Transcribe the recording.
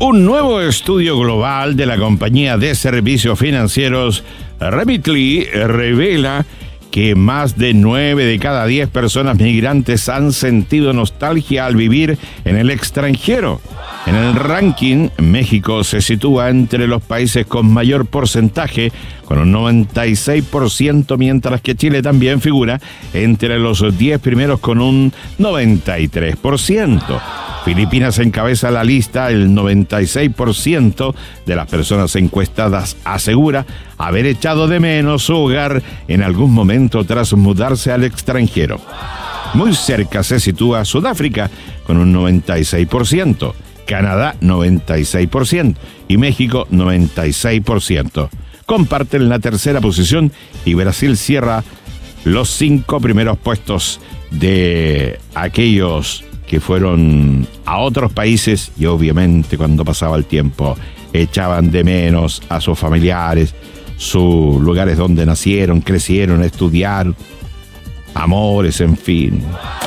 Un nuevo estudio global de la compañía de servicios financieros Remitly revela que más de 9 de cada 10 personas migrantes han sentido nostalgia al vivir en el extranjero. En el ranking, México se sitúa entre los países con mayor porcentaje, con un 96%, mientras que Chile también figura entre los 10 primeros con un 93%. Filipinas encabeza la lista. El 96% de las personas encuestadas asegura haber echado de menos su hogar en algún momento tras mudarse al extranjero. Muy cerca se sitúa Sudáfrica con un 96%, Canadá 96% y México 96%. Comparten la tercera posición y Brasil cierra los 5 primeros puestos de aquellos que fueron a otros países y obviamente cuando pasaba el tiempo echaban de menos a sus familiares, sus lugares donde nacieron, crecieron, estudiaron, amores, en fin.